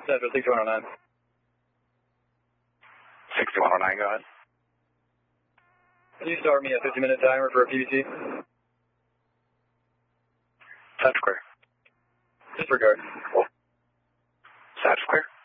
Central 6109. 6109, go ahead. Can you start me a 50-minute timer for a PBT? That's clear. Disregard. That's clear.